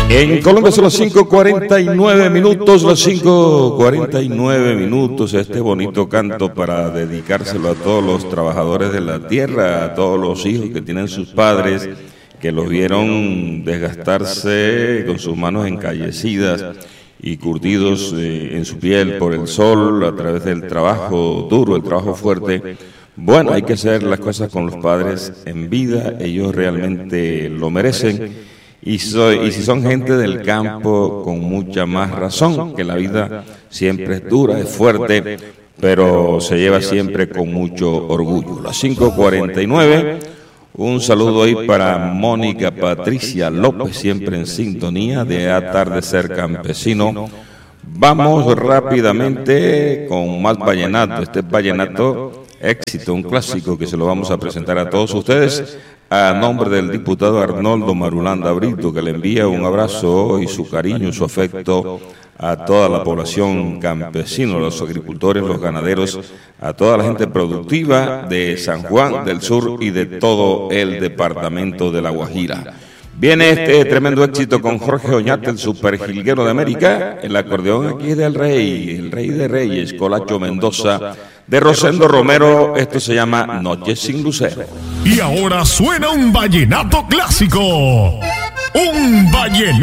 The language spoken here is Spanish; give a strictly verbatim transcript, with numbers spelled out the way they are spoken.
En Colombia son las cinco cuarenta y nueve minutos, las cinco cuarenta y nueve minutos, este bonito canto para dedicárselo a todos los trabajadores de la tierra, a todos los hijos que tienen sus padres, que los vieron desgastarse con sus manos encallecidas y curtidos eh, en su piel por el sol, a través del trabajo duro, el trabajo fuerte. Bueno, hay que hacer las cosas con los padres en vida, ellos realmente lo merecen. Y, soy, y si son gente del campo, con mucha más razón, que la vida siempre es dura, es fuerte, pero se lleva siempre con mucho orgullo. Las cinco cuarenta y nueve, un saludo ahí para Mónica Patricia López, siempre en sintonía de Atardecer Campesino. Vamos rápidamente con más vallenato, este es vallenato éxito, un clásico que se lo vamos a presentar a todos ustedes. A nombre del diputado Arnoldo Marulanda Brito, que le envía un abrazo y su cariño, su afecto a toda la población campesina, los agricultores, los ganaderos, a toda la gente productiva de San Juan del Sur y de todo el departamento de La Guajira. Viene este tremendo éxito con Jorge Oñate, el superjilguero de América, el acordeón aquí del rey, el rey de reyes, Colacho Mendoza, de Rosendo Romero. Esto se llama Noche sin Lucero. Y ahora suena un vallenato clásico, un vallenato